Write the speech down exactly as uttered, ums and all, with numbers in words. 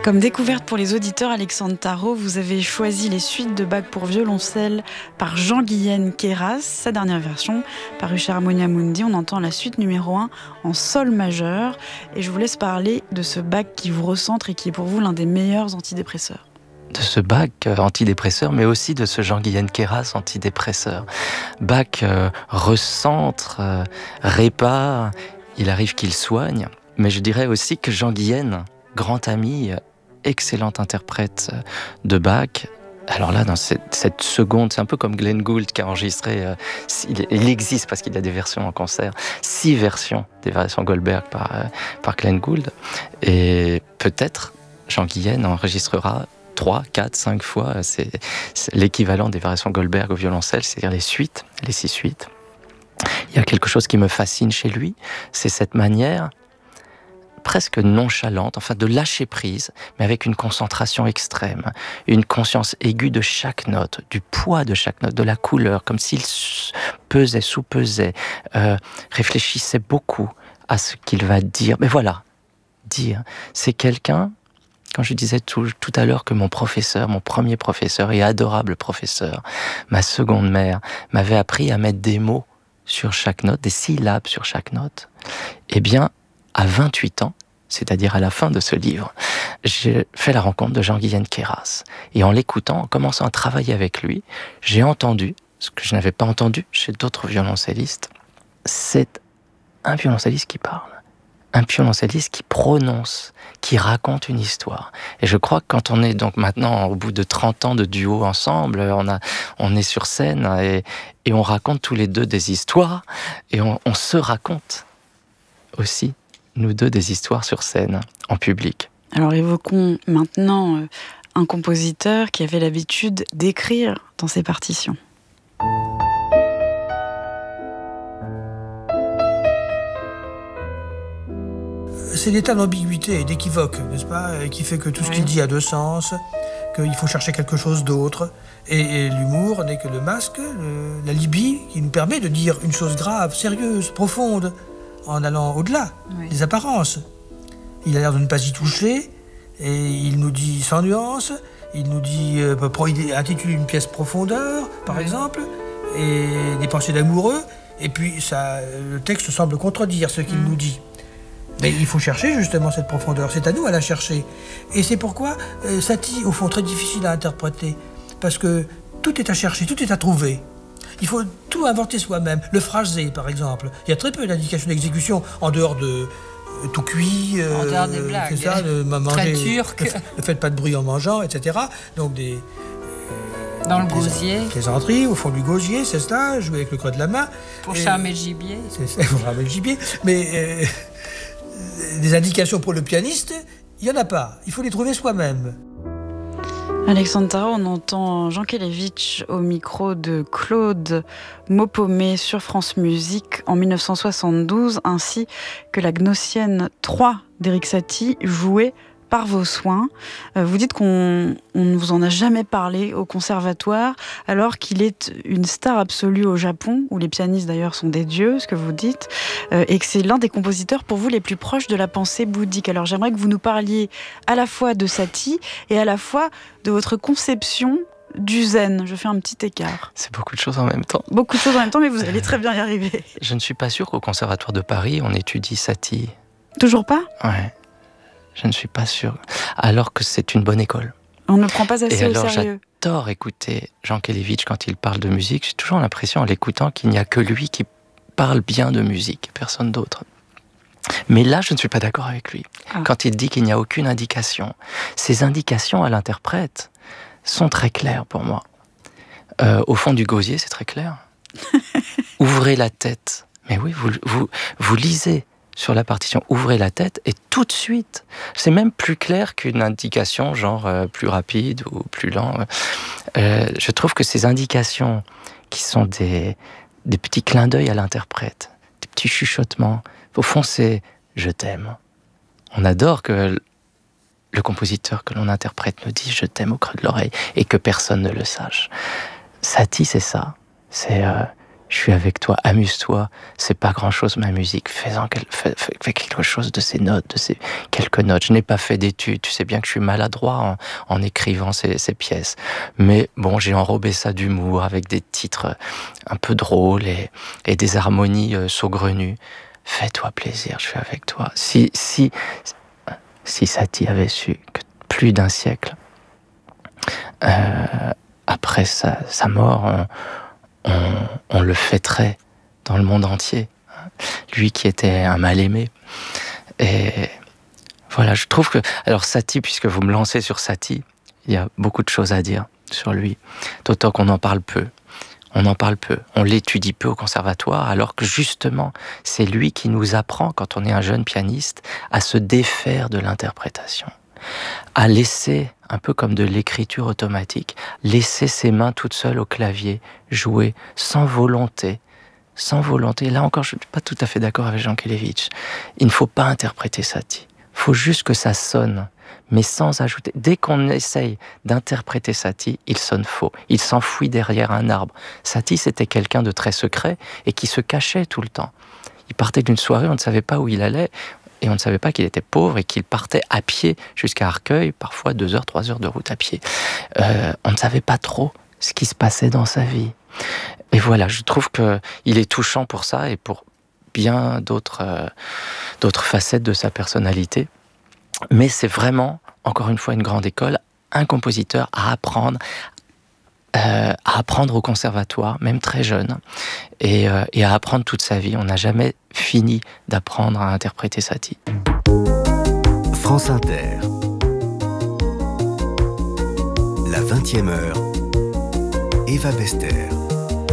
Comme découverte pour les auditeurs, Alexandre Tarot, vous avez choisi les suites de Bach pour violoncelle par Jean-Guyen Queyras, sa dernière version, parue chez Harmonia Mundi. On entend la suite numéro un en sol majeur. Et je vous laisse parler de ce Bach qui vous recentre et qui est pour vous l'un des meilleurs antidépresseurs. De ce Bach euh, antidépresseur, mais aussi de ce Jean-Guyen Queyras antidépresseur. Bach euh, recentre, euh, répare, il arrive qu'il soigne. Mais je dirais aussi que Jean-Guyen, grand ami, excellent interprète de Bach. Alors là, dans cette, cette seconde, c'est un peu comme Glenn Gould qui a enregistré, euh, il, il existe parce qu'il y a des versions en concert, six versions des variations Goldberg par, euh, par Glenn Gould. Et peut-être Jean-Guyen enregistrera trois, quatre, cinq fois, c'est, c'est l'équivalent des variations Goldberg au violoncelle, c'est-à-dire les suites, les six suites. Il y a quelque chose qui me fascine chez lui, c'est cette manière presque nonchalante, enfin de lâcher prise, mais avec une concentration extrême, une conscience aiguë de chaque note, du poids de chaque note, de la couleur, comme s'il pesait, sous-pesait, euh, réfléchissait beaucoup à ce qu'il va dire. Mais voilà, dire, c'est quelqu'un, quand je disais tout, tout à l'heure que mon professeur, mon premier professeur et adorable professeur, ma seconde mère, m'avait appris à mettre des mots sur chaque note, des syllabes sur chaque note, eh bien, à vingt-huit ans, c'est-à-dire à la fin de ce livre, j'ai fait la rencontre de Jean-Guyen Queyras. Et en l'écoutant, en commençant à travailler avec lui, j'ai entendu, ce que je n'avais pas entendu chez d'autres violoncellistes, c'est un violoncelliste qui parle, un violoncelliste qui prononce, qui raconte une histoire. Et je crois que quand on est donc maintenant, au bout de trente ans de duo ensemble, on, a, on est sur scène et, et on raconte tous les deux des histoires, et on, on se raconte aussi, nous deux, des histoires sur scène, en public. Alors évoquons maintenant un compositeur qui avait l'habitude d'écrire dans ses partitions. C'est l'état d'ambiguïté et d'équivoque, n'est-ce pas, qui fait que tout ce qu'il dit a deux sens, qu'il faut chercher quelque chose d'autre. Et, et l'humour n'est que le masque, le, la libye, qui nous permet de dire une chose grave, sérieuse, profonde, en allant au-delà oui. des apparences. Il a l'air de ne pas y toucher, et il nous dit sans nuance, il nous dit, euh, il intitule une pièce Profondeur, par oui. exemple, et des pensées d'amoureux, et puis ça, le texte semble contredire ce qu'il mmh. nous dit. Mais il faut chercher justement cette profondeur, c'est à nous à la chercher. Et c'est pourquoi euh, Satie, au fond, très difficile à interpréter, parce que tout est à chercher, tout est à trouver. Il faut tout inventer soi-même. Le phrasé, par exemple. Il y a très peu d'indications d'exécution en dehors de euh, tout cuit. Euh, en dehors des blagues. C'est ça, de manger. Très turc. Ne, ne faites pas de bruit en mangeant, et cetera. Donc des. Euh, Dans des le gosier. Plaisanteries au fond du gosier, c'est ça. Jouer avec le creux de la main. Pour et, charmer le gibier. C'est ça, pour charmer le gibier. Mais euh, des indications pour le pianiste, il n'y en a pas. Il faut les trouver soi-même. Alexandre Tarot, on entend Jean Kelevitch au micro de Claude Maupomé sur France Musique en dix-neuf cent soixante-douze, ainsi que la Gnossienne trois d'Erik Satie, jouée par vos soins. Vous dites qu'on on ne vous en a jamais parlé au conservatoire, alors qu'il est une star absolue au Japon, où les pianistes d'ailleurs sont des dieux, ce que vous dites, et que c'est l'un des compositeurs pour vous les plus proches de la pensée bouddhique. Alors j'aimerais que vous nous parliez à la fois de Satie et à la fois de votre conception du zen. Je fais un petit écart. C'est beaucoup de choses en même temps. Beaucoup de choses en même temps, mais vous allez très bien y arriver. Je ne suis pas sûr qu'au Conservatoire de Paris, on étudie Satie. Toujours pas ? Ouais. Je ne suis pas sûr. Alors que c'est une bonne école. On ne prend pas assez Et au alors, sérieux. J'adore écouter Jean Kelevitch quand il parle de musique. J'ai toujours l'impression, en l'écoutant, qu'il n'y a que lui qui parle bien de musique, personne d'autre. Mais là, je ne suis pas d'accord avec lui. Ah. Quand il dit qu'il n'y a aucune indication. Ces indications à l'interprète sont très claires pour moi. Euh, au fond du gosier, c'est très clair. Ouvrez la tête. Mais oui, vous, vous, vous lisez sur la partition, ouvrez la tête et tout de suite, c'est même plus clair qu'une indication genre euh, plus rapide ou plus lent. Euh, je trouve que ces indications qui sont des, des petits clins d'œil à l'interprète, des petits chuchotements, au fond c'est « je t'aime ». On adore que le compositeur que l'on interprète nous dise « je t'aime » au creux de l'oreille et que personne ne le sache. Satie, c'est ça. C'est euh, je suis avec toi, amuse-toi, c'est pas grand-chose ma musique, fais-en quel, fais, fais, fais quelque chose de ces notes, de ces quelques notes. Je n'ai pas fait d'études, tu sais bien que je suis maladroit en, en écrivant ces, ces pièces. Mais bon, j'ai enrobé ça d'humour avec des titres un peu drôles et, et des harmonies euh, saugrenues. Fais-toi plaisir, je suis avec toi. Si, si, si Satie avait su que plus d'un siècle euh, après sa, sa mort, on, On, on le fêterait dans le monde entier. Lui qui était un mal-aimé. Et voilà, je trouve que... Alors Satie, puisque vous me lancez sur Satie, il y a beaucoup de choses à dire sur lui. D'autant qu'on en parle peu. On en parle peu. On l'étudie peu au conservatoire, alors que justement, c'est lui qui nous apprend, quand on est un jeune pianiste, à se défaire de l'interprétation. À laisser, un peu comme de l'écriture automatique, laisser ses mains toutes seules au clavier, jouer sans volonté, sans volonté. Là encore, je ne suis pas tout à fait d'accord avec Jankélévitch. Il ne faut pas interpréter Satie. Il faut juste que ça sonne, mais sans ajouter. Dès qu'on essaye d'interpréter Satie, il sonne faux. Il s'enfuit derrière un arbre. Satie, c'était quelqu'un de très secret et qui se cachait tout le temps. Il partait d'une soirée, on ne savait pas où il allait. Et on ne savait pas qu'il était pauvre et qu'il partait à pied jusqu'à Arcueil, parfois deux heures, trois heures de route à pied. Euh, on ne savait pas trop ce qui se passait dans sa vie. Et voilà, je trouve qu'il est touchant pour ça et pour bien d'autres, euh, d'autres facettes de sa personnalité. Mais c'est vraiment, encore une fois, une grande école, un compositeur à apprendre, Euh, à apprendre au conservatoire, même très jeune, et, euh, et à apprendre toute sa vie. On n'a jamais fini d'apprendre à interpréter Satie. France Inter. La vingtième heure. Eva Bester.